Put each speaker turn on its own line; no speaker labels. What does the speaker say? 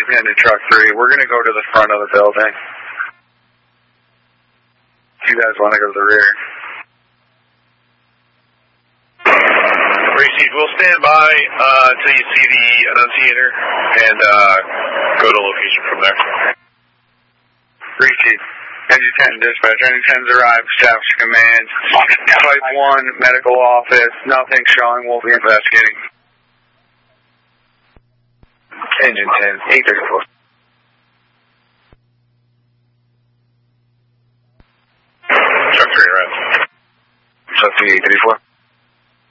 he's heading to truck 3. We're going to go to the front of the building. If you guys want to go to the rear.
Receive. We'll stand by until you see the annunciator and go to location from there.
Receive. Engine 10 dispatch. Engine 10's arrived. Staff command. Type 1 medical office. Nothing showing. We'll be investigating. Engine 10, 834.
Truck 3 arrived.
Truck 3, 834.